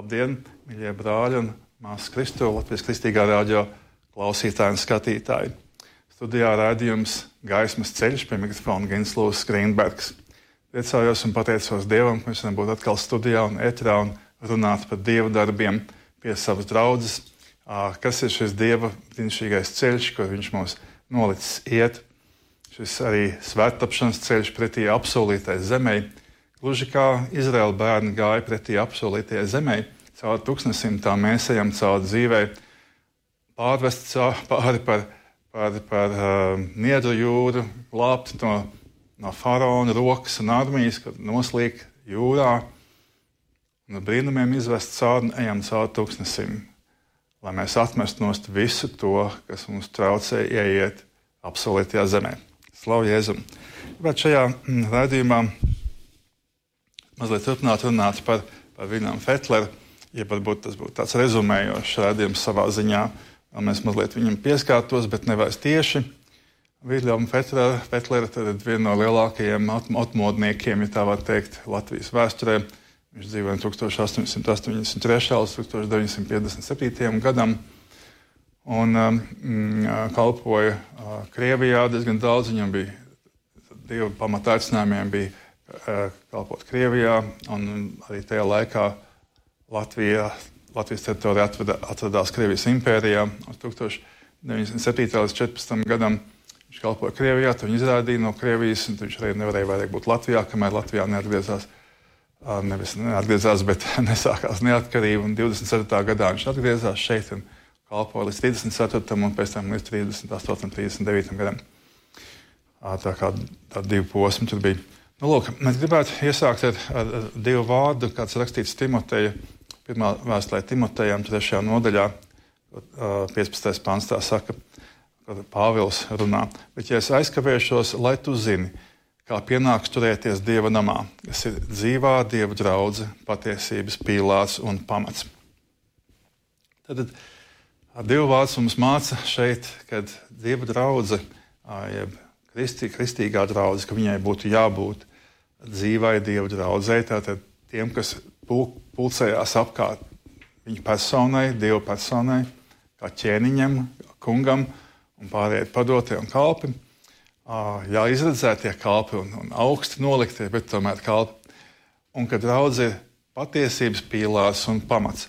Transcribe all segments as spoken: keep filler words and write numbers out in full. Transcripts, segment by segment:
Labdien, mīļie brāļi un māsas Kristu, Latvijas Kristīgā radio klausītāji un skatītāji. Studijā raidījums Gaismas ceļš, pie mikrofona Gins Lūsis Grīnbergs. Priecājos un pateicos Dievam, ka mēs varam būt atkal studijā un ētrā un runāt par Dieva darbiem pie savas draudzes. Kas ir šis Dieva brīnišķīgais ceļš, kur viņš mūs nolicis iet? Šis arī svēttapšanas ceļš pretī apsolītai zemei. Gluži kā Izraēla bērni gāja pretī apsolītajai zemei, caur tūkstnesim tā mēs ejam caur dzīvē, pārvest caur, pāri par, par, par uh, Niedru jūru, glābt no, no faraona rokas un armijas, kad noslīk jūrā, un ar brīnumiem izvest caur un ejam caur tūkstnesim, lai mēs atmestu nost visu to, kas mums traucē ieiet apsolītajā zemē. Slavu Jēzum! Bet šajā mm, raidījumā mazliet turpināt runāt par, par Viljāmu Fetleru, ja varbūt tas būtu tāds rezumējošs raidījums savā ziņā, un mēs mazliet viņam pieskārtos, bet nevairs tieši. Viljāmu Fetlera, Fetlera tad ir viena no lielākajiem atmodniekiem, ja tā var teikt, Latvijas vēsturē. Viņš dzīvoja no tūkstoš astoņsimt astoņdesmit trešā līdz tūkstoš deviņsimt piecdesmit septītajam gadam, un um, kalpoja uh, Krievijā diezgan daudz. Viņam bija divi pamataicinājumiem, bija kalpot Krievijā, un arī tajā laikā Latvijā, Latvijas teritorija atveda, atradās Krievijas impērijā. Uz tūkstoš deviņsimt septītā līdz četrpadsmitam gadam viņš kalpoja Krievijā, tad viņu izrādīja no Krievijas, un viņš arī nevarēja vairāk būt Latvijā, kamēr Latvijā neatgriezās, nevis neatgriezās, bet nesākās neatkarība, un divdesmit ceturtajā gadā viņš atgriezās šeit un kalpoja līdz trīsdesmit ceturtajam un pēc tam līdz trīsdesmit astotajam, trīsdesmit devītajam gadam. Tā kā tā divi posmi tur bija. Nu, lūk, mēs gribētu iesākt ar, ar, ar divu vārdu, kāds rakstīts Timoteja, pirmā vēstulē Timotejam, trešajā nodaļā, piecpadsmitais pants tā saka, kad Pāvils runā. Bet, ja es aizkavēšos, lai tu zini, kā pienāks turēties Dieva namā, kas ir dzīvā Dieva draudze, patiesības pīlārs un pamats. Tad divu vārds mums māca šeit, kad Dieva draudze, jeb Kristi, kristīgā draudze, ka viņai būtu jābūt dzīvai Dieva draudzei, tātad tiem, kas pul, pulcējās apkārt viņa personai, Dieva personai, kā ķēniņam, kungam un pārējie padotie un kalpi. Jā, izredzētie kalpi un, un augsti noliktie, bet tomēr kalpi. Un ka draudze ir patiesības pīlārs un pamats.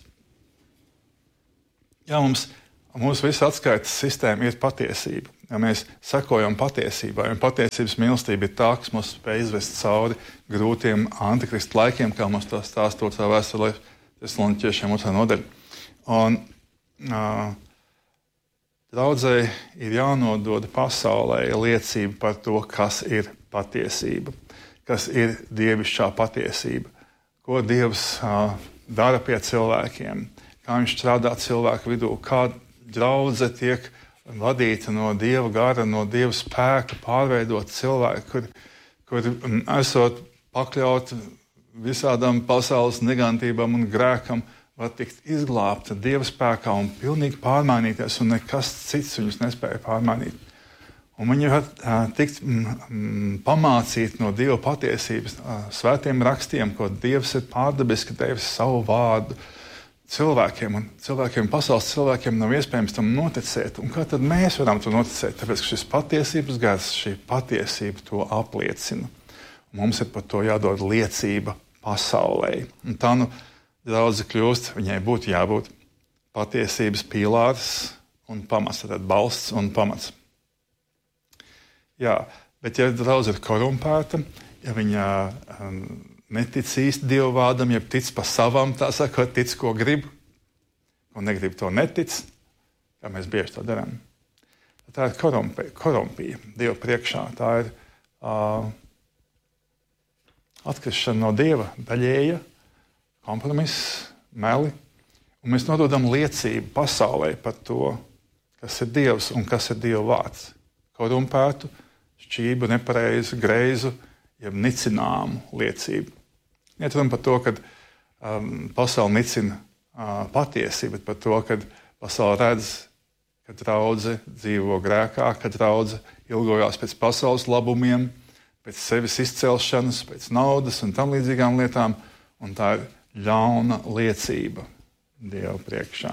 Jā, mums, mūsu visa atskaites sistēma ir patiesība. Ja mēs sekojam patiesībai, un patiesības mīlestība ir tā, kas mūs spēj izvest cauri grūtiem antikristu laikiem, kā mums to stāstot savā vēstulē Tesaloniķiešiem otrā nodaļa. Un uh, draudzei ir jānodod pasaulē liecība par to, kas ir patiesība, kas ir dievišķā patiesība, ko Dievs uh, dara pie cilvēkiem, kā viņš strādā cilvēku vidū, kā draudze tiek vadīta no Dieva gara, no Dieva spēka, pārveidot cilvēku, kur, kur esot pakļaut visādām pasaules negantībām un grēkam, var tikt izglābta Dieva spēkā un pilnīgi pārmainīties, un nekas cits viņus nespēja pārmainīt. Un viņi var uh, tikt mm, pamācīt no Dieva patiesības, uh, svētiem rakstiem, ko Dievs ir pārdabiski devis savu vārdu cilvēkiem, un cilvēkiem, pasaules cilvēkiem nav iespējams tam noticēt. Un kā tad mēs varam to noticēt? Tāpēc, ka šis patiesības gars, šī patiesība to apliecina. Un mums ir par to jādod liecība pasaulē. Un tā nu draudze kļūst, viņai būtu jābūt patiesības pīlārs un pamats, tad balsts un pamats. Jā, bet ja draudze ir korumpēta, ja viņa um, netic īsti Dieva vārdam, ja tic pa savam, tā sakot, tic, ko grib, un negrib to netic, kā mēs bieži to darām. Tā ir korumpija, korumpija Dieva priekšā. Tā ir uh, atkrišana no Dieva, daļēja, kompromiss, meli, un mēs nododam liecību pasaulē par to, kas ir Dievs un kas ir Dieva vārds. Korumpētu, šķību, nepareizu, greizu, jeb nicināmu liecību. Iet runa par to, ka um, pasauli nicina uh, patiesību, bet par to, ka pasauli redz, ka draudze dzīvo grēkā, ka draudze ilgojās pēc pasaules labumiem, pēc sevis izcelšanas, pēc naudas un tam līdzīgām lietām, un tā ir ļauna liecība Dieva priekšā.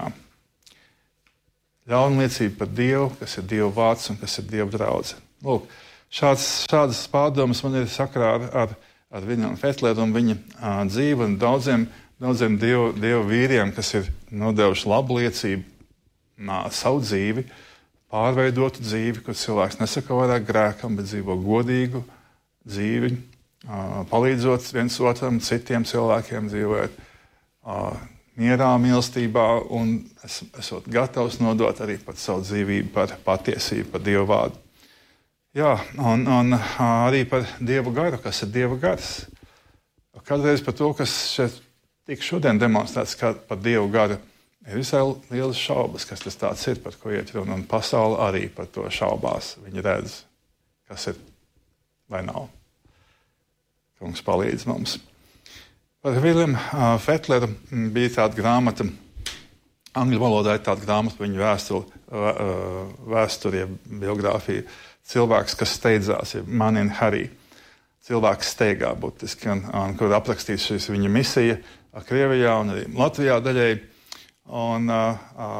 Ļauna liecība par Dievu, kas ir Dieva vārds un kas ir Dieva draudze. Lūk, šāds, šādas pārdomas man ir sakrā ar, ar, ar Viljanu Fetleru un viņa uh, dzīvi un daudziem, daudziem dievu, dievu vīriem, kas ir nodevuši labu liecību, uh, savu dzīvi, pārveidotu dzīvi, kur cilvēks nesaka vairāk grēkam, bet dzīvo godīgu dzīvi, uh, palīdzot viens otram, citiem cilvēkiem dzīvot uh, mierā, mīlestībā un es, esot gatavs nodot arī pat savu dzīvību par patiesību, par Dievu vārdu. Jā, un, un uh, arī par Dieva garu, kas ir Dieva gars. Kādreiz par to, kas šeit tik šodien demonstrēts kā par Dievu garu, ir visai lielas šaubas, kas tas tāds ir, par ko iet runa, un pasaule arī par to šaubās. Viņi redz, kas ir vai nav. Kungs palīdz mums. Par Viljamu uh, Fetleru bija tāda grāmata, angļu valodā ir tāda grāmata, viņa vēsturi, uh, vēsturi, biogrāfija, cilvēks, kas steidzās, ja Man in Hurry. Cilvēks steigā būtiski, un, un kur aprakstīts šis viņa misija Krievijā un arī Latvijā daļēji. Un, uh,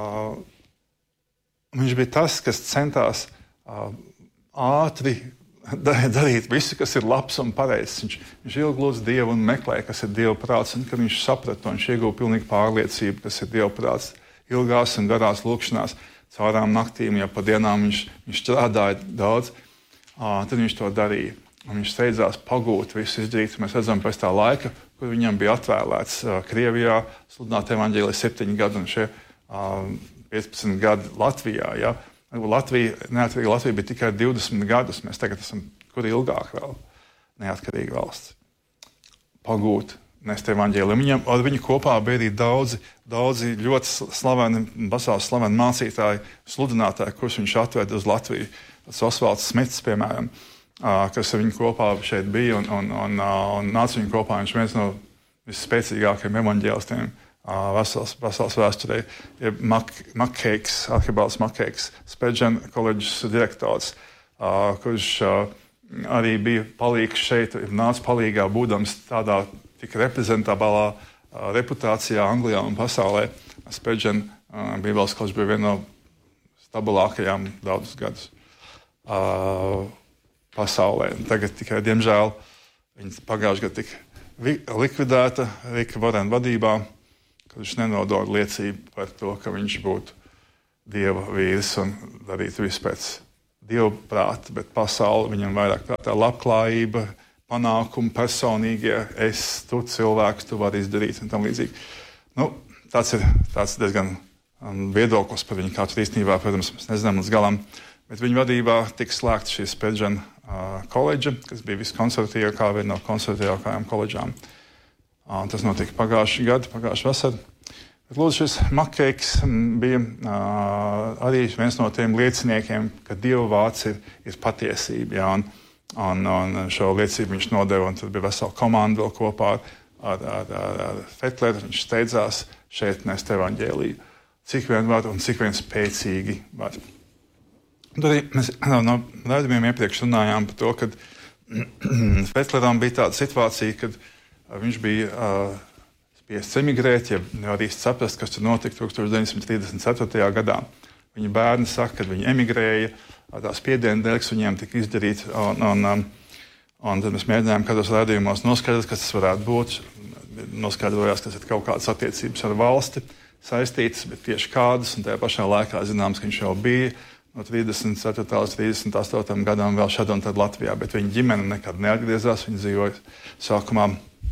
uh, viņš bija tas, kas centās uh, ātri darīt visu, kas ir labs un pareizs. Viņš, viņš ilgi lūdz Dievu un meklēja, kas ir Dieva prāts, un kad viņš saprata, viņš ieguva pilnīgu pārliecību, kas ir Dieva prāts, ilgās un garās lūkšanās, caurām naktīm, ja pa dienām viņš, viņš strādāja daudz, uh, tad viņš to darīja. Un viņš steidzās pagūt visu izdarīt. Mēs redzam pēc tā laika, kur viņam bija atvēlēts uh, Krievijā, sludināt evaņģēliju septiņi gadi un šie uh, piecpadsmit gadi Latvijā. Ja? Latvija, neatkarīga Latvija bija tikai divdesmit gadus. Mēs tagad esam kur ilgāk vēl neatkarīga valsts. Pagūt, nest evaņģēliju. Viņam, ar viņu kopā bija arī daudzi, daudzi ļoti slaveni, pasaules slaveni mācītāji, sludinātāji, kurus viņš atveda uz Latviju. Osvalds Smits, piemēram, Uh, kas ar viņu kopā šeit bija un, un, un, uh, un nāca viņu kopā. Viņš viens no visspēcīgākajiem evaņģēlistiem uh, vesels, vesels vēsturē. Ir Makkeiks, arhibāls Makkeiks, Spurgeon koledžas direktors, uh, kurš uh, arī bija palīgs šeit, nāca palīgā būdams tādā tik reprezentablā uh, reputācijā Anglijā un pasaulē. Spurgeon uh, Bībeles koledža bija viena no stabilākajām daudzus gadus. Uh, pasaulē. Tagad tikai, diemžēl, viņa pagājušajā gadā tika likvidēta Rika Vorena vadībā, kad viņš nenodod liecību par to, ka viņš būtu Dieva vīrs un darītu visu pēc Dieva prāta, bet pasaule viņam vairāk prātā labklājība, panākumi, personīgie, es, tu cilvēks, tu vari izdarīt un tam līdzīgi. Nu, tāds ir tāds diezgan um, viedoklis par viņu, kā tur īstenībā, protams, mēs nezinām līdz galam, bet viņa vadībā tika slēgta šī Spurgeon uh, koledža, kas bija viskonservatīvākā, viena no konservatīvākajām koledžām. Uh, tas notika pagājušajā gadā, pagājušajā vasarā. Bet, lūdzu, šis Makkeiks bija uh, arī viens no tiem lieciniekiem, ka Dieva vārds ir, ir patiesība. Ja, un, un, un šo liecību viņš nodeva, un tad bija vesela komanda vēl kopā ar, ar, ar, ar Fetleru. Viņš steidzās šeit nest evaņģēliju. Cik vien var un cik vien spēcīgi var. Un arī mēs no raidījumiem iepriekš runājām par to, ka Fetleram bija tāda situācija, kad viņš bija uh, spiests emigrēt, ja nevar īsti saprast, kas tur notika tukstovš deviņsimt trīsdesmit ceturtajā gadā. Viņa bērni saka, kad viņi emigrēja, tā spiediena dēļ, kas viņiem tika izdarīts, un, un, um, un tad mēs mēģinājām kādos raidījumos noskaidrot, kas tas varētu būt. Noskaidrojās, kas ir kaut kādas attiecības ar valsti saistītas, bet tieši kādas, un tajā pašā laikā zināms, ka viņš jau bija no trīsdesmit ceturtā līdz trīsdesmit astotajam gadam vēl šad un tad Latvijā, bet viņa ģimene nekad neatgriezās. Viņa dzīvoja sākumā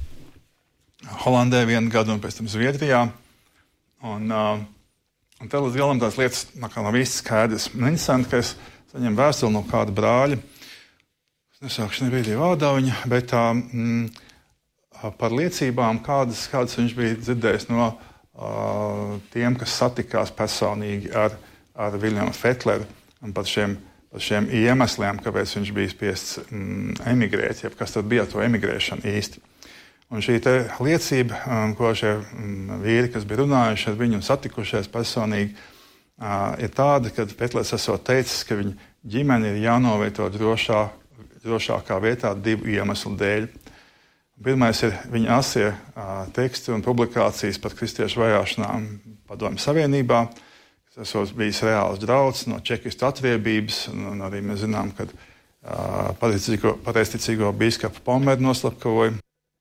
Holandē vienu gadu un pēc tam Zviedrijā. Un, uh, un tad līdz galam tās lietas nav īsti skaidrs. Man interesanti, ka es saņemu vēstuli no kāda brāļa. Es nesaukšu nevienīgi vārdā viņa, bet uh, mm, par liecībām, kādas, kādas viņš bija dzirdējis no uh, tiem, kas satikās personīgi ar ar Viljamu Fetleru un par šiem, par šiem iemesliem, kāpēc viņš bija spiests mm, emigrēt, jeb kas tad bija to emigrēšana īsti. Un šī te liecība, um, ko šie mm, vīri, kas bija runājuši ar viņu un satikušies personīgi, uh, ir tāda, ka Fetlers esot teicis, ka viņa ģimene ir jānovieto drošā, drošākā vietā divu iemeslu dēļ. Pirmais ir viņa asie uh, teksti un publikācijas par kristiešu vajāšanām Padomju Savienībā. Tas esot bijis reāls drauds no čekistu atriebības, un, un arī mēs zinām, ka uh, pareizticīgo bīskapu Pomeru noslapkavoja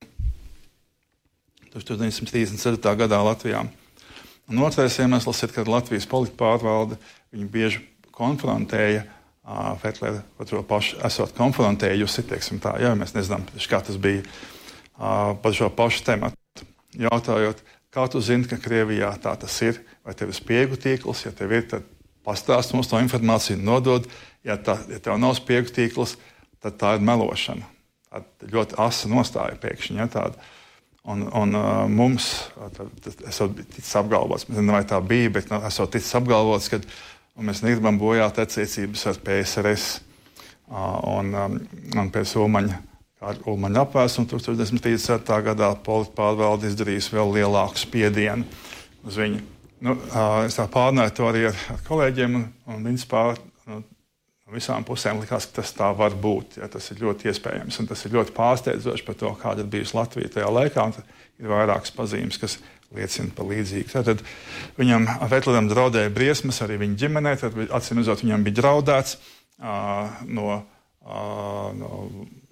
deviņdesmit trīsdesmit ceturtā gadā Latvijā. Un otrais iemesls ir, kad Latvijas politpārvalde viņu bieži konfrontēja, uh, Fetleru par to pašu esot konfrontējusi, teiksim tā, ja mēs nezinām, kā tas bija uh, par šo pašu tematu. Jautājot, kā tu zini, ka Krievijā tā tas ir, vai tev ir spiegu tīkls, ja tev ir, tad pastāst mums to informāciju, nodod, ja, tā, ja tev nav spiegu tīkls, tad tā ir melošana. Tā ļoti asa nostāja pēkšņi, ja, tāda. Un, un uh, mums, esot ticis apgalvots, mēs nezinām, vai tā bija, bet esot ticis apgalvots, ka mēs negribam bojāt attiecības ar P S R S uh, un, um, un pēc Ulmaņa, ar Ulmaņa apvērsuma deviņdesmit trīsdesmit ceturtā gadā politpārvalde izdarījis vēl lielāku spiedienu uz viņu. Nu, uh, es tā pārnāju to arī ar, ar kolēģiem, un, un viņas pār no visām pusēm likās, ka tas tā var būt. Ja, tas ir ļoti iespējams, un tas ir ļoti pārsteidzoši par to, kāda ir bijusi Latvija tajā laikā. Ir vairākas pazīmes, kas liecina par līdzīgu. Tad viņam Fetleram draudēja briesmas arī viņa ģimenē, tad acīm redzot, viņam bija draudēts uh, no, uh, no,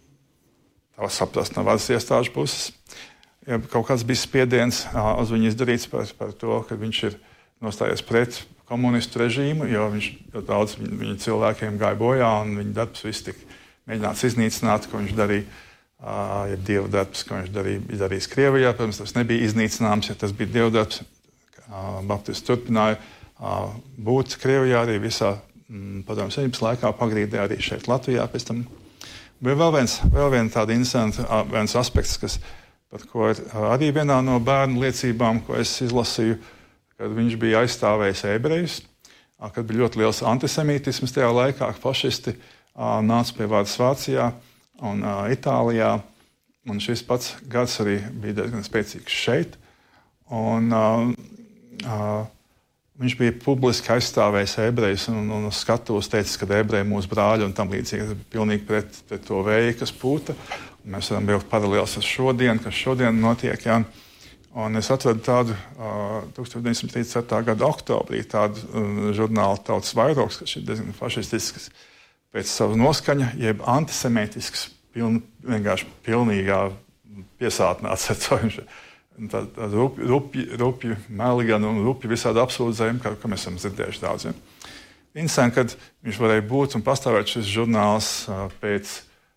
tā saprast, no varas iestāžu puses. Ja kaut kāds bija spiediens uh, uz viņu izdarīts par, par to, ka viņš ir nostājies pret komunistu režīmu, jo, viņš, jo daudz viņa, viņa cilvēkiem gāja bojā, un viņa darbs viss tika mēģināts iznīcināt, ko viņš darīja, uh, ja dievu darbs, ko viņš darīja, darījis Krievijā. Protams, tas nebija iznīcināms, ja tas bija dievu darbs. Uh, Baptisti turpināja uh, būt Krievijā arī visā mm, Padomju Savienības laikā, pagrīdē arī šeit Latvijā pēc tam. Bija vēl viens, vēl viens tāda interesants uh, viens aspekts, kas, par ko ir uh, arī vienā no bērnu liecībām, ko es izlasīju, kad viņš bija aizstāvējis ebrejus, kad bija ļoti liels antisemītisms tajā laikā, ka fašisti nāca pie varas Vācijā un Itālijā, un šis pats gars arī bija diezgan spēcīgs šeit. Un, uh, uh, viņš bija publiski aizstāvējis ebrejus un, un uz skatuves teicis, ka ebreji mūsu brāļi un tam līdzīgi. Tas bija pilnīgi pret, pret to vēju, kas pūta. Un mēs varam vilkt paralēlus ar šodien, kas šodien notiek. Jā. Un es atradu tādu uh, deviņdesmit trīsdesmit ceturtā gada oktobrī tādu uh, žurnālu Tautas vairogs, kas ir diezgan fašistisks pēc savu noskaņa, jeb antisemītisks, piln, vienkārši pilnīgā piesātnāts ar to. Tā, tā rupi, rupi, rupi meli gan un rupi visādi apsūdzējumi, kā, kā mēs esam dzirdējuši daudz. Ja. Interesanti, kad viņš varēja būt un pastāvēt šis žurnāls uh, pēc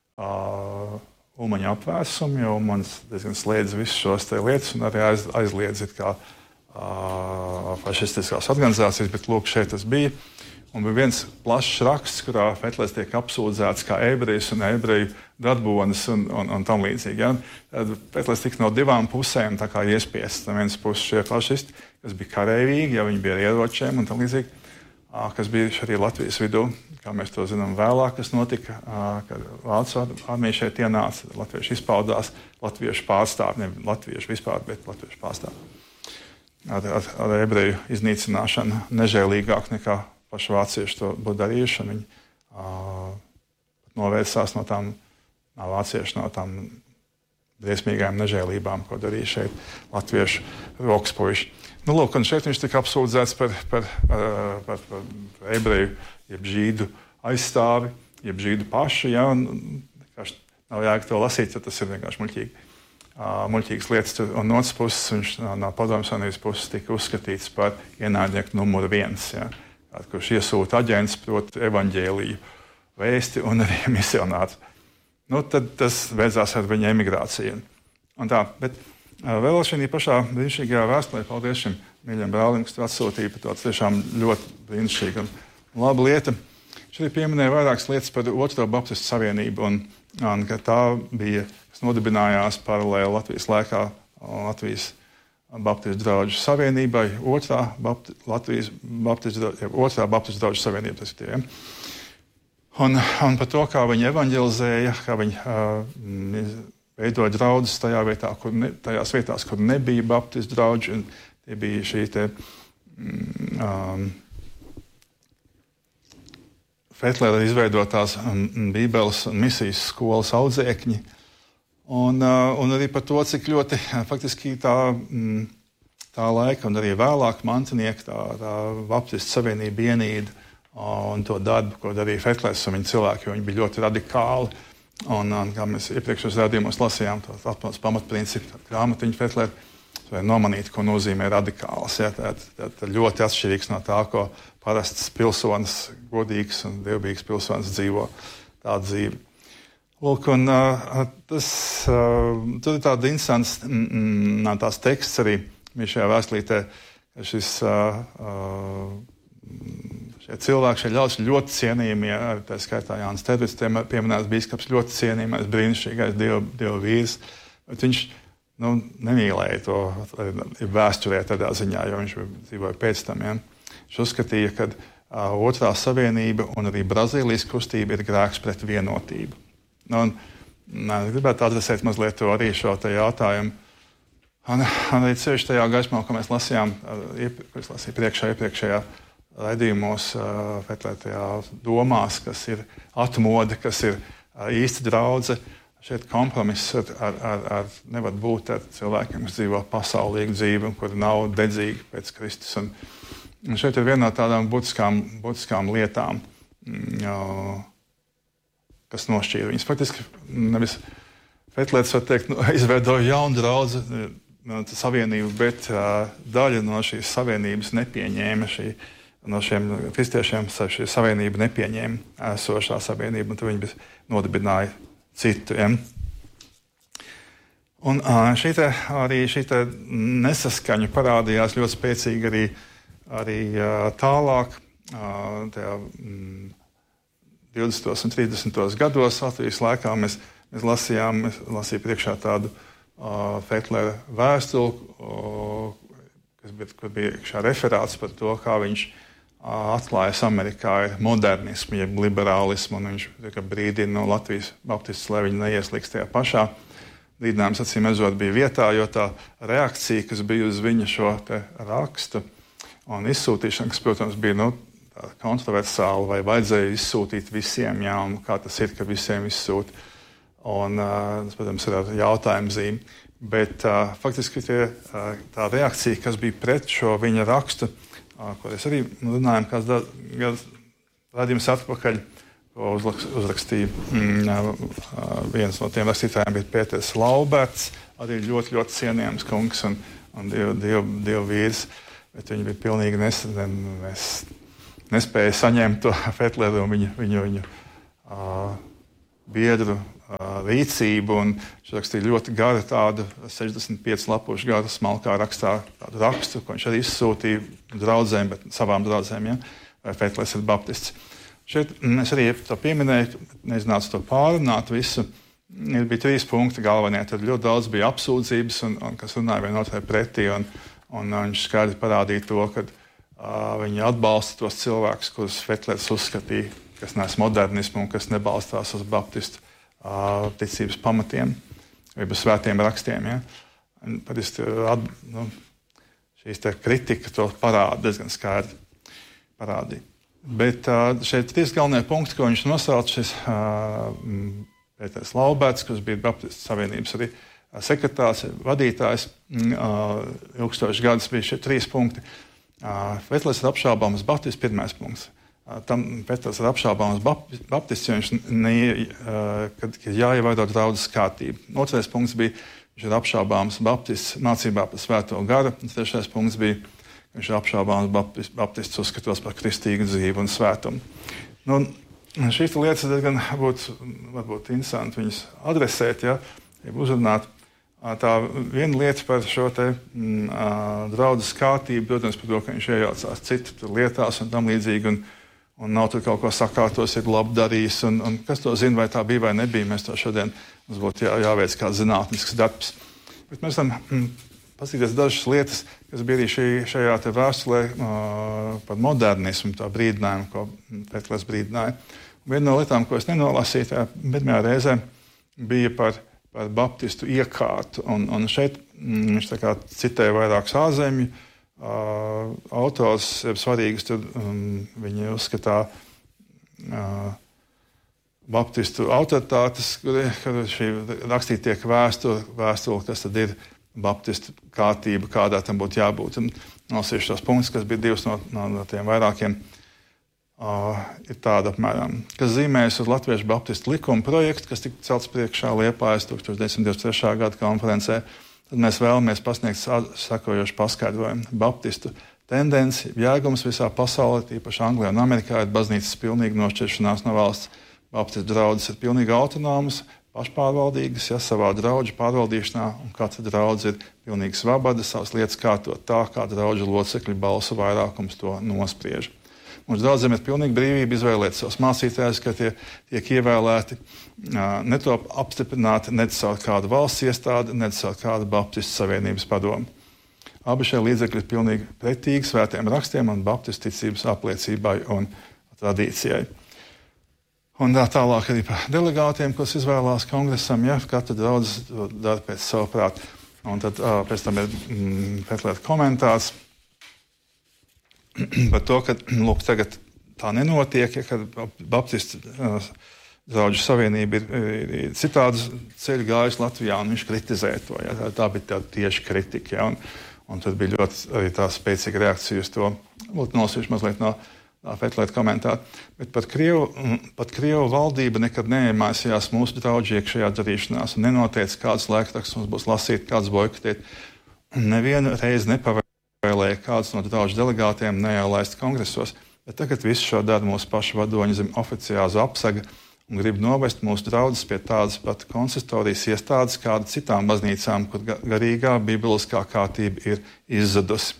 uh, Ulmaņa apvērsuma, jo man diezgan slēdz visus šos te lietas un arī aiz, aizliedz it kā uh, fašistiskās organizācijas, bet lūk, šeit tas bija. Un bija viens plašs raksts, kurā Fetlers tiek apsūdzēts kā ebrejs un ebreju darbonis un, un, un tam līdzīgi. Ja? Tad Fetlers tika no divām pusēm tā kā iespiests. No vienas puses šie fašisti, kas bija kareivīgi, ja viņi bija ar ieročiem un tam līdzīgi, kas bija arī Latvijas vidū, kā mēs to zinām vēlāk, kas notika, kad Vācu armija šeit ienāca, latvieši izpaudās, latviešu pārstāvi, ne latviešu vispār, bet latviešu pārstāvi. Ar, ar, ar ebreju iznīcināšanu nežēlīgāk nekā paši vācieši to būtu darījuši, un viņi uh, novērsās no tām, no vācieši no tām briesmīgām nežēlībām, ko darīja šeit latviešu rokspuiši. Nu, lūk, un šeit viņš tika apsūdzēts par, par, par, par, par ebreju, jeb žīdu aizstāvi, jeb žīdu pašu. Ja, un, nav jēga to lasīt, jo tas ir vienkārši muļķīgi. Uh, muļķīgas lietas. Un no otras puses viņš no, no Padomju Savienības puses tika uzskatīts par ienaidnieku numuru viens, ja, kurš iesūta aģents, proti evaņģēliju vēsti un arī misionārs. Nu, tad tas beidzās ar viņa emigrāciju. Un tā, bet vēl šī pašā brīnišķīgajā vēstulē, paldies šim mīļam brālim, kas to atsūtīja, par to tiešām ļoti brīnišķīga un laba lieta. Šeit pieminēja vairākas lietas par Otro Baptistu Savienību, un, un ka tā bija, kas nodibinājās paralēli Latvijas laikā, Latvijas Baptistu draugu savienībai, Otrā Bapti, Latvijas Baptistu, Otrā Baptistu draugu savienība, tas ir tie. Ja? Un, un par to, kā viņi evaņģelizēja, kā viņi uh, veidoja draudzes tajā vietā, kur ne, tajās vietās, kur nebija baptistu draugi, un tie bija šī te um, Fetlera izveidotās um, Bībeles un misijas skolas audzēkņi, Un, uh, un arī par to, cik ļoti faktiski tā, mm, tā laika un arī vēlāk mantinieki, tā, tā Baptistu savienība ienīda un to darbu, ko darīja Fetlers un viņa cilvēki, jo viņi bija ļoti radikāli. Un, un kā mēs iepriekšējos rādījumos lasījām, tos atpūtas pamatprincipi, grāmatiņu Fetlera, vai nomanīt, ko nozīmē radikāls. Ja, tā, tā, tā ļoti atšķirīgs no tā, ko parasts pilsonis, godīgs un dievbijīgs pilsonis dzīvo tādu dzīvi. Lūk, un uh, tas, uh, tur ir tāda interesants mm, tās teksts arī bija šajā vēstulītē, ka šis uh, uh, šie cilvēki, šie ļaudis ļoti cienījami, ja, tā skaitā Jānis Tervits, pieminēts bīskaps, ļoti cienījamais, brīnišķīgais dievu, dievu vīrs, bet viņš nu, nemīlēja to vēsturē tādā ziņā, jo viņš dzīvoja pēc tam. Ja. Viņš uzskatīja, ka uh, otrā savienība un arī Brazīlijas kustība ir grēks pret vienotību. Nu, un, un, gribētu adresēt mazliet to arī šo te jautājumu. Un, un arī ceļš tajā gaismā, ko mēs lasījām, iep, ko es lasīju priekšā, iepriekšējā raidījumos, Fetlera domās, kas ir atmode, kas ir īsta draudze. Šeit kompromiss ar, ar, ar, ar nevar būt ar cilvēkiem, kas dzīvo pasaulīgu dzīvi un kuri nav dedzīgi pēc Kristus. Un, un šeit ir viena no tādām būtiskām, būtiskām lietām, jo, kas nošķīra viņus. Faktiski nevis Fetlers, var teikt, nu, izveidoja jaunu draudzi, no, savienību, bet uh, daļa no šīs savienības nepieņēma šī. No šiem kristiešiem šī savienība nepieņēma esošā savienība, un tad viņi nodibināja citu. Ja? Un šī te, arī šī te nesaskaņa parādījās ļoti spēcīgi arī, arī tālāk, tajā divdesmitos un trīsdesmitos gados Latvijas laikā mēs, mēs lasījām, mēs lasīju priekšā tādu uh, Fetlera vēstuli, uh, kas bija, kur bija iekšā referāts par to, kā viņš atklājas Amerikā ir modernismu, jeb liberālismu, un viņš brīdina no Latvijas baptistus, lai viņi neieslīgs tajā pašā. Brīdinājums acīm redzot bija vietā, jo tā reakcija, kas bija uz viņa šo te rakstu un izsūtīšanu, kas, protams, bija nu, kontroversāla, vai vajadzēja izsūtīt visiem, jā, un kā tas ir, ka visiem izsūt. Un, tas, protams, ir ar jautājumu zīmi. Bet uh, faktiski tie, uh, tā reakcija, kas bija pret šo viņa rakstu, ko es arī runājām, kāds gadus rādījums atpakaļ, ko uzrakstīja mm, viens no tiem rakstītājiem bija Pēters Lauberts, arī ļoti, ļoti cienījams kungs un, un dievu, dievu, dievu vīrs, bet viņi bija pilnīgi nes, nes, nespēja saņemt to Fetleru un viņu, viņu, viņu uh, biedru uh, rīcību, un viņš rakstīja ļoti garu tādu sešdesmit pieci lapušu garu smalkā rakstā tādu rakstu, ko viņš arī izsūtīja draudzēm, bet savām draudzēm, ja, vai Fetlers ir baptists. Šeit es arī to pieminēju, neznācu to pārunāt visu. Ir bija trīs punkti galvenie, tad ļoti daudz bija apsūdzības, un, un kas runāja vienotrai pretī, un, un viņš skaidri parādīja to, ka uh, viņi atbalsta tos cilvēkus, kurus Fetlers uzskatīja, kas nes modernismu un kas nebalstās uz baptistu uh, ticības pamatiem vai uz svētiem rakstiem. Ja? Un, patiesi, at, nu, šīs te kritika to parāda, diezgan skaidri parādīja. Bet uh, šeit trīs galvenie punkti, ko viņš nosauc, šis uh, Pēters Lauberts, kas bija Baptistu savienības arī uh, sekretārs, vadītājs, uh, ilgstošs gadus bija šie trīs punkti. Uh, Fetlers ir apšaubāms baptists, pirmais punkts. Tam Pēters ir apšaubāms baptists, jo viņš ne, kad ir jāievēro draudzes kārtība. Otrais punkts bija, viņš ir apšaubāms baptists mācībā par svēto garu. Un trešais punkts bija, viņš ir apšaubāms baptists uzskatos par kristīgu dzīvi un svētumu. Nu, šīs lietas diezgan būtu varbūt interesanti viņas adresēt, ja, ja uzrunāt. Tā viena lieta par šo te m, draudzes kārtību, protams, par to, ka viņš iejaucās citu lietās un tam līdzīgi. Un, un nav tur kaut ko sakārtos, ir labi darījis, un, un kas to zina, vai tā bija vai nebija, mēs to šodien, mums būtu jā, jāveic kāds zinātnisks darbs. Bet mēs tam mm, paskatīties dažas lietas, kas bija arī šī, šajā te vēstulē uh, par modernismu, tā brīdinājumu, ko Fetlers brīdināja. Un viena no lietām, ko es nenolasīju tajā pirmajā reizē, bija par, par baptistu iekārtu, un, un šeit mm, viņš tā kā citēja vairākus ārzemju, Uh, autors ir svarīgs, tad um, viņi uzskatā uh, baptistu autoritātes, kur šī rakstīt tiek vēstule, vēstule, kas tad ir baptistu kārtība, kādā tam būtu jābūt. Un nolasīšu tos punktus, kas bija divas no, no, no tiem vairākiem, uh, ir tāda apmēram, kas zīmējas uz Latviešu baptistu likuma projektu, kas tika celts priekšā Liepājas tuldz deviņdesmit divdesmit trešā gada konferencē. Tad mēs vēlamies pasniegt sakojošu paskaidrojumu. Baptistu tendenci, jēgums visā pasaulē, tīpaši Anglijā un Amerikā, ir baznīcas pilnīga nošķiršanās no valsts. Baptistu draudzes ir pilnīgi autonomas, pašpārvaldīgas, ja savā draudžu pārvaldīšanā, un katra draudze ir pilnīgi svabada, savas lietas kārtot tā, kā draudžu locekļu balsu vairākums to nospriež. Mums draudzēm ir pilnīga brīvība izvēlēt savus mācītājus, ka tie tiek ievēlēti, netop apstiprināti ne caur kādu valsts iestādi, ne caur kādu Baptistu savienības padomu. Abi šie līdzekļi ir pilnīgi pretīgi svētiem rakstiem un Baptistu ticības apliecībai un tradīcijai. Un tā tālāk arī par delegātiem, kas izvēlās kongresam, ja katra draudzes dara pēc savu prātu. Un tad pēc tam ir mm, Fetlera komentārs par to, ka lūk, tagad tā nenotiek, ja, kad Baptistu uh, draugu savienība ir, ir, ir citādu ceļu gājusi Latvijā, un viņš kritizē to. Ja, tā, tā bija tāda tieši kritika. Ja, un, un tad bija ļoti arī tā spēcīga reakcija uz to. Būtu nolasījuši mazliet no Fetlera komentāru. Bet pat Krievu, pat Krievu valdība nekad neiemācījās mūsu draugu iekšējā darīšanās un nenoteica, kādas laikrakstus mums būs lasīt, kādas boikotēt. Nevienu reizi nepavēlēja kādus no draugu delegātiem neielaist kongresos, bet tagad visu šo dara mūsu pašu vadoņi zem oficiāzu apsaga un grib novest mūsu draugus pie tādas pat konsistorijas iestādes, kāda citām baznīcām, kur garīgā bībeliskā kārtība ir izzudusi.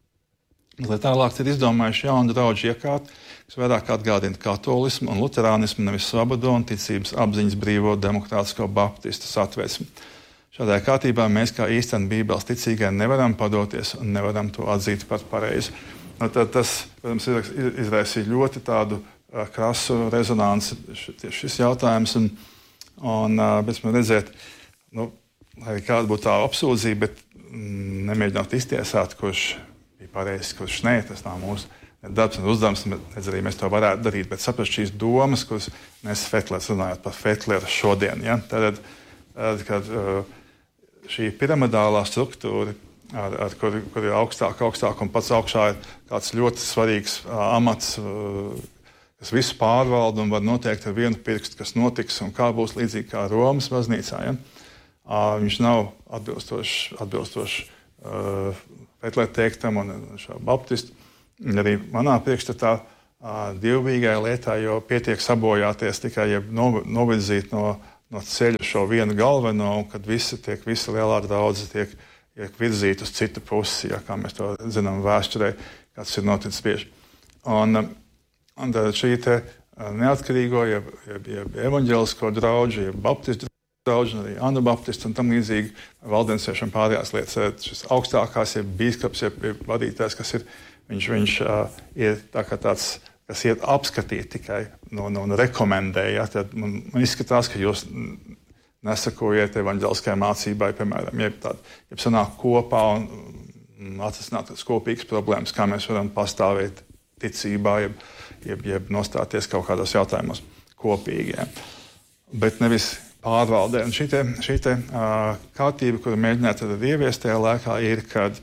Lai tālāk ir izdomājuši jaunu draugu iekārtu, kas vairāk atgādina katolismu un luterānismu, nevis svabado un ticības apziņas brīvo demokrātisko baptistu satversmi. Šādā kārtībā mēs kā īsteni Bībeles ticīgie nevaram padoties un nevaram to atzīt par pareizu. Nu, tas, protams, izraisīja ļoti tādu uh, krasu rezonanci tieši šis jautājums. Un, un uh, bet man redzēt, nu, lai kāda būtu tā apsūdzība, bet mm, nemēģināt iztiesāt, kurš bija pareizs, kurš nē, tas nav mūsu darbs un uzdevums, bet arī mēs to varētu darīt. Bet saprast šīs domas, kuras mēs Fetlers runājot par Fetleru šodien. Ja? Tad, tad, kad uh, šī piramidālā struktūra, ar, ar kur, kur ir augstāk, augstāk un pats augšā ir kāds ļoti svarīgs uh, amats, uh, kas visu pārvalda un var noteikt ar vienu pirkstu, kas notiks un kā būs līdzīgi kā Romas baznīcā. Ja? Uh, viņš nav atbilstošs atbilstoš, uh, Fetlera teiktam un šo baptistu. Arī manā priekšstatā uh, divbīgai lietā, jo pietiek sabojāties tikai ja no, novirzīt no no ceļa šo vienu galveno, kad visi tiek, visa lielā draudze tiek, tiek virzīta uz citu pusi, ja, kā mēs to zinām vēsturē, kāds ir noticis bieži. Un, un šī te neatkarīgo, jeb, jeb, jeb evaņģelisko draudžu, jeb baptistu draudžu, arī anabaptistu un tam līdzīgi valdensiešiem pārējās lietas. Šis augstākās, jeb bīskaps, jeb, jeb vadītājs, kas ir, viņš, viņš uh, ir tā kā tāds, kas iet apskatīt tikai no, no, no rekomendēja. Tad man, man izskatās, ka jūs nesakojiet evaņģeliskajai mācībai, piemēram, jeb, tād, jeb sanāk kopā un, un atrisināt kopīgas problēmas, kā mēs varam pastāvēt ticībā, jeb, jeb, jeb nostāties kaut kādos jautājumos kopīgi. Ja. Bet nevis pārvaldē. Un šī te, šī te uh, kārtība, kuru mēģināt tad ieviest tajā laikā, ir, kad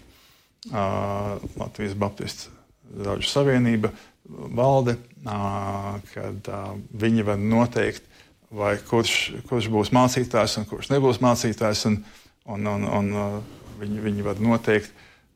uh, Latvijas Baptistu draugu savienība valde, kad viņi var noteikt, vai kurš, kurš būs mācītājs un kurš nebūs mācītājs, un, un, un, un viņi, viņi var noteikt,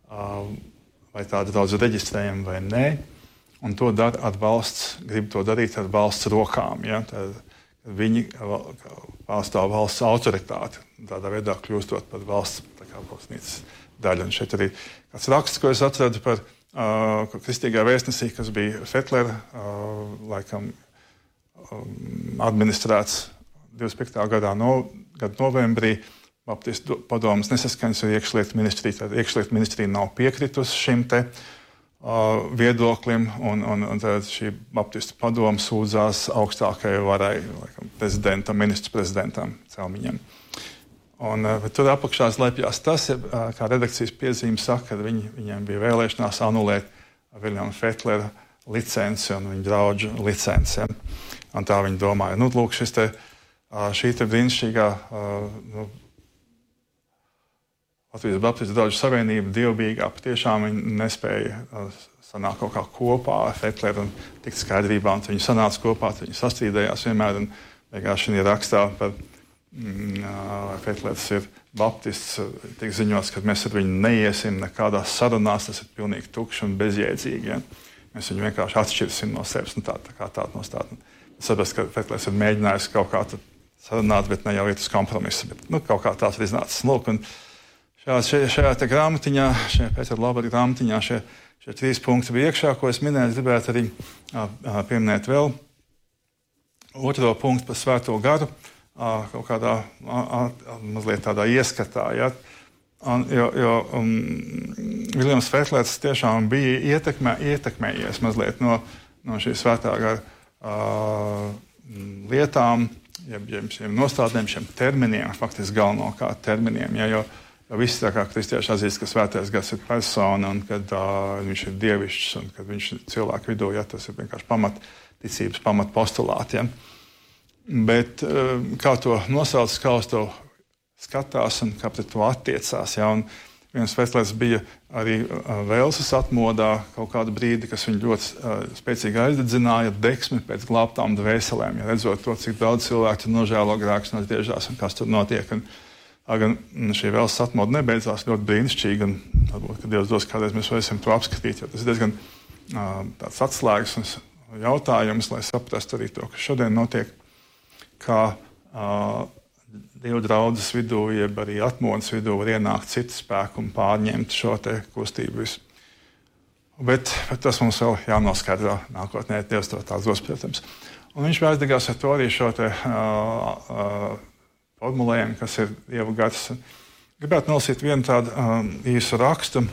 vai tāda draudze reģistrējama vai nē, un to dara ar valsts, grib to darīt ar valsts rokām. Ja? Tad viņi pārstāv valsts autoritāti, tādā veidā kļūstot par valsts tā kā baznīcas daļu. Un šeit arī kāds raksts, ko es atradu par Uh, kristīgā vēstnesī, kas bija Fetlera, uh, laikam um, administrēts divdesmit piektā gadā no, gada novembrī. Baptistu padomas nesaskaņas ar iekšlietu ministriju. Tad iekšlietu ministrija nav piekritusi šim te uh, viedoklim, un, un, un tad šī Baptistu padoma sūdzās augstākajai varai, laikam, prezidentam, ministrs prezidentam Celmiņam. Un, tur apakšā slēpjas tas, kā redakcijas piezīme saka, ka viņi, viņiem bija vēlēšanās anulēt Viljama Fetlera licenci un viņa draugu licenci. Ja. Un tā viņi domāja, nu, lūk, šis te, šī te brīnišķīgā nu, Latvijas Baptistu draugu savienība dievbijīgā patiešām viņi nespēja sanākt kaut kā kopā ar Fetleru un tikt skaidrībā, un viņi sanāca kopā, viņi sastrīdējās vienmēr, un vienkārši viņi rakstā par mm, Fetlers ir baptists, tiek ziņots, ka mēs ar viņu neiesim nekādās sarunās, tas ir pilnīgi tukši un bezjēdzīgi. Ja? Mēs viņu vienkārši atšķirsim no sevis, un tā, tā kā tāda nostāta. Saprast, ka Fetlers ir mēģinājis kaut kā sarunāt, bet ne jau iet uz kompromisu, bet nu, kaut kā tāds ir iznācis. Lūk, un šajā, šajā, šajā te grāmatiņā, šajā Pētera Labari grāmatiņā, šie, šie trīs punkti bija iekšā, ko es minēju, gribētu arī a, a, pieminēt vēl otro punktu par Svēto garu, a, kaut kādā a, a, mazliet tādā ieskatā. Ja? Un, jo jo um, Viljams Fetlers tiešām bija ietekmē, ietekmējies mazliet no, no šīs Svētā gara uh, lietām, jeb, jeb šiem nostādnēm, šiem terminiem, faktiski galvenokārt terminiem, ja, jo, jo visi tā kā kristieši atzīst, ka Svētais gars ir persona un kad uh, viņš ir dievišķs un kad viņš ir cilvēku vidū, ja, tas ir vienkārši pamat ticības, pamat postulāti. Ja. Bet uh, kā to nosauc, kā uz to skatās un kā pret to attiecās. Ja, un viens Fetlers bija arī uh, Velsas atmodā kaut kādu brīdi, kas viņu ļoti uh, spēcīgi aizdedzināja deksmi pēc glābtām dvēselēm, ja redzot to, cik daudz cilvēku tur nožēlo grēkus un atgriežās un kas tur notiek. Un, gan šī Velsas atmoda nebeidzās ļoti brīnišķīgi, un varbūt, ka Dievs dos kādreiz mēs varēsim to apskatīt, jo tas ir diezgan uh, tāds atslēgas un jautājums, lai saprastu arī to, kas šodien notiek, kā uh, Dievu draudzes vidū, jeb arī atmodas vidū var ienākt citu spēku un pārņemt šo te kustību visu. Bet, bet tas mums vēl jānoskaidro nākotnē, Dievs to tāds dos, protams. Un viņš aizdegās ar to arī šo te uh, uh, formulējumu, kas ir Dieva gars. Gribētu nolasīt vienu tādu um, īsu rakstu,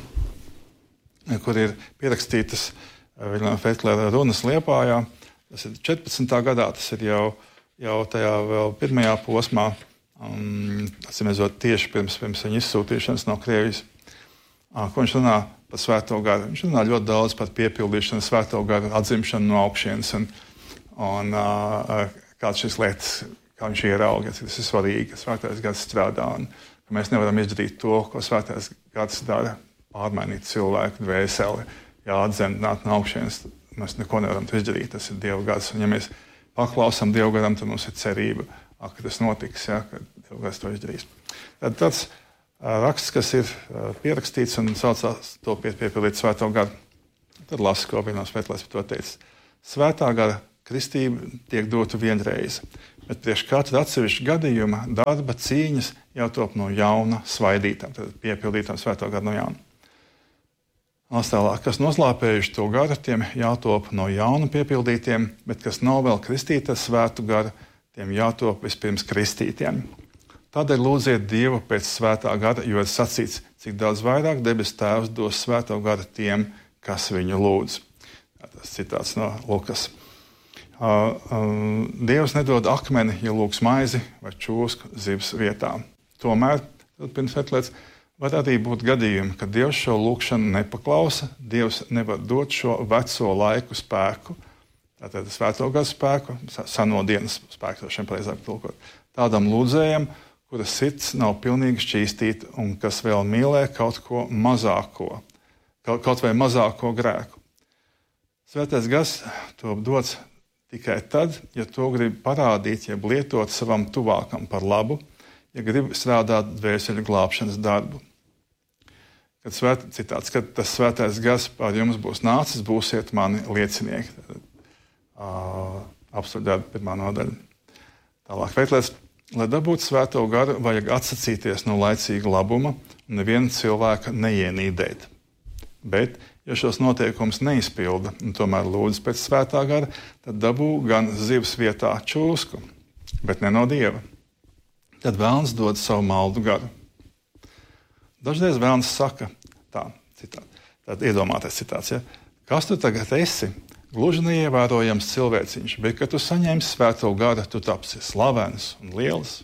kur ir pierakstītas uh, Viljama Fetlera runas Liepājā. Tas ir četrpadsmitā gadā, tas ir jau, jau tajā vēl pirmajā posmā, um, atsimēzot tieši pirms, pirms viņa izsūtīšanas no Krievijas. Uh, ko viņš runā par Svēto garu? Viņš runā ļoti daudz par piepildīšanu, Svēto garu atzimšanu no augšienes un, un uh, kāds šis lietas, kā viņš ierauga, cik tas ir svarīgi, ka Svētais gars strādā un ka mēs nevaram izdarīt to, ko Svētais gars dara, pārmainīt cilvēku dvēseli, jāatzemdināt no augšienes. Mēs neko nevaram izdarīt, tas ir Dieva gars. Un ja mēs paklausām Dieva garam, tad mums ir cerība, ka tas notiks, ja, ka Dieva gars to izdarīs. Tad tāds uh, raksts, kas ir uh, pierakstīts un saucās to piepildīt Svēto garu. Tad lasu, ko Viljams Fetlers par to teica. Svētā gara kristība tiek dota vienreiz, bet priekš katra atsevišķa gadījuma darba cīņas jau top no jauna svaidītām, tad piepildītām Svēto garu no jauna. Tālāk, kas noslāpējuši to garu, tiem jātop no jauna piepildītiem, bet kas nav vēl kristīti ar Svētu garu, tiem jātop vispirms kristītiem. Tādēļ lūdziet Dievu pēc Svētā gara, jo ir sacīts, cik daudz vairāk debes Tēvs dos Svēto garu tiem, kas viņu lūdz. Tas citāts no Lukas. Uh, uh, Dievs nedod akmeni, ja lūgs maizi vai čūsku zivs vietā. Tomēr, turpina Fetlers, var arī būt gadījumi, ka Dievs šo lūgšanu nepaklausa, Dievs nevar dot šo veco laiku spēku, tātad Svēto garu spēku, seno dienas spēku, šiem pareizāk tulkot, tādam lūdzējam, kura sirds nav pilnīgi šķīstīta un kas vēl mīlē kaut ko mazāko, kaut, kaut vai mazāko grēku. Svētais gars to dots tikai tad, ja to grib parādīt, ja lietot savam tuvākam par labu, ja grib strādāt dvēseļu glābšanas darbu. Kad, svēt, citāts, kad tas Svētais gars pār jums būs nācis, būsiet mani liecinieki. Uh, Apstuļu darbu pirmā nodaļa. Tālāk Fetlers, lai dabūtu Svēto garu, vajag atsacīties no laicīga labuma un nevienu cilvēku neienīdēt. Bet, ja šos noteikumus neizpilda un tomēr lūdz pēc Svētā gara, tad dabū gan zivs vietā čūsku, bet ne no Dieva. Tad vēlns dod savu maldu garu. Dažreiz vēlns saka, tā, citāt, tātad iedomāties citāts, ja? Kas tu tagad esi? Gluži neievērojams cilvēciņš, bet, kad tu saņemsi Svēto garu, tu tapsi slavens un liels.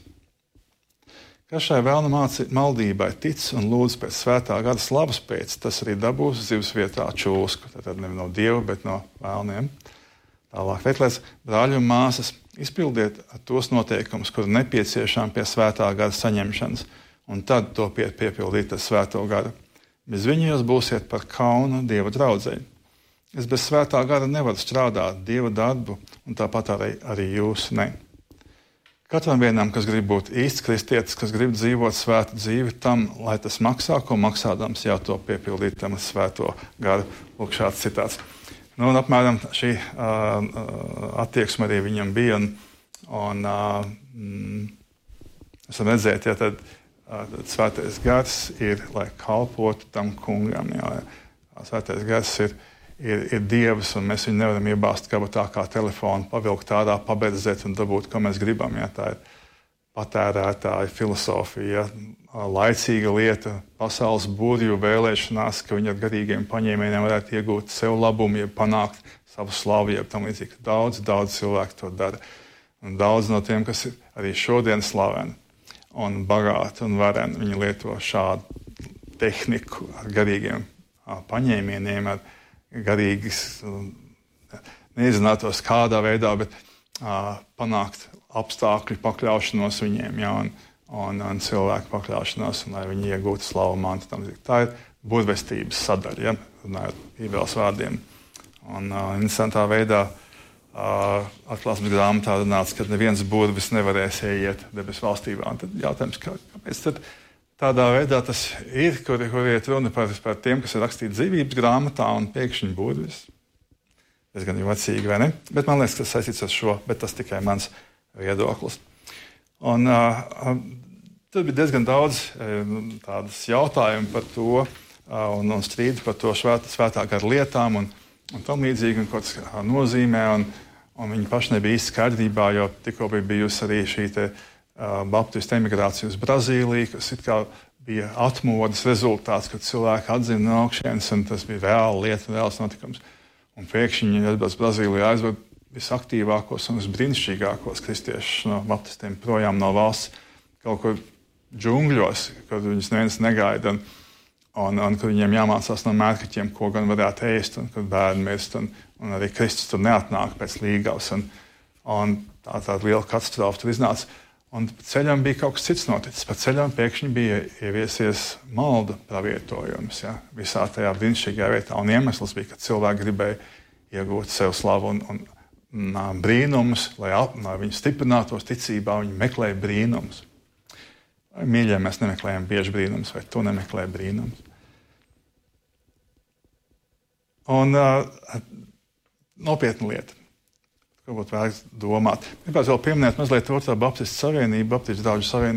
Kas šai vēlna māci, maldībai tic un lūdz pēc Svētā gara slavas pēc, tas arī dabūs zivs vietā čūsku. Tātad ne no Dieva, bet no vēlniem. Tālāk, Vetlers, brāļi un māsas, izpildiet tos noteikumus, kuri nepieciešami pie svētā gara saņemšanas, un tad topiet piepildīt ar svēto garu. Bez viņa jūs būsiet par kaunu Dieva draudzei. Es bez svētā gara nevaru strādāt Dieva darbu, un tāpat arī, arī jūs ne. Katram vienam, kas grib būt īsts kristietis, kas grib dzīvot svētu dzīvi, tam, lai tas maksā, ko maksādams, jātop piepildītam ar svēto garu. Lūk, šāds citāts. Nu, un apmēram šī uh, attieksme arī viņam bija, un, un uh, mm, esam redzēt, ja tad uh, svētais gars ir, lai kalpotu tam kungam, jā, svētais gars ir, ir, ir Dievs, un mēs viņu nevaram iebāzt kabatā kā telefonu, pavilkt ārā, paberzēt un dabūt, ko mēs gribam, jā, tā ir patērētāja filosofija, laicīga lieta, pasaules burvju vēlēšanās, ka viņi ar garīgiem paņēmieniem varētu iegūt sev labumu, jeb panākt savu slavu, jeb tam līdzīgi. Daudz, daudz cilvēku to dara. Un daudz no tiem, kas ir arī šodien slaveni un bagāti un vareni, viņi lieto šādu tehniku ar garīgiem paņēmieniem, ar garīgas, nezinātos kādā veidā, bet panākt apstākļu pakļaušanos viņiem, ja, un, un, un cilvēku pakļaušanos, un lai viņi iegūtu slavu mantu. Tam. Tā ir burvestības sadaļa, ja, runājot Bībeles vārdiem. Un uh, interesantā veidā uh, atklāsmes grāmatā runāts, ka neviens burvis nevarēs ieiet debesu valstībā. Un tad jautājums, kā, kāpēc tad tādā veidā tas ir, kur, kur iet runa par, par tiem, kas ir rakstīti dzīvības grāmatā un pēkšņi burvis. Tas gan ir vecīgi, vai ne? Bet man liekas, tas saistīts ar šo, bet tas tikai mans viedoklis. Un, uh, tur bija diezgan daudz uh, tādas jautājumu par to uh, un, un strīdu par to švēt, svētā gara lietām un, un tam līdzīgi, un ko tas uh, nozīmē. Un, un viņi paši nebija īsti skaidrībā, jo tikko bija bijusi arī šī te, uh, baptistu emigrācija uz Brazīliju, kas it kā bija atmodas rezultāts, kad cilvēki atzina no augšienes, un tas bija reāla lieta, reāls notikums. Un pēkšņi viņi atbrauc Brazīlijā, aizved visaktīvākos un visbrīnišķīgākos kristiešus no baptistiem projām no valsts, kaut kur džungļos, kad viņus neviens negaida, un, un, un kad viņiem jāmācās no mērkaķiem, ko gan varētu ēst, un kad bērni mirst, un, un arī Kristus tur neatnāk pēc līgavas, un, un tā tāda liela katastrofa tur iznāca. Un pa ceļam bija kaut kas cits noticis. Pa ceļam pēkšņi bija ieviesies malda pravietojums, ja, visā tajā brīnišķīgajā vietā, un iemesls bija, ka cilvēki gribēja iegūt sev slavu un, un brīnumus, lai, ap, lai viņi stiprinātos ticībā, viņi meklēja brīnumus. Mīļie, mēs nemeklējam bieži brīnumus, vai tu nemeklē brīnumus. Un uh, nopietna lieta, ko būtu vērts domāt. Gribētu vēl pieminēt mazliet Otrā Baptistu savienību, Baptistu draugu savienību.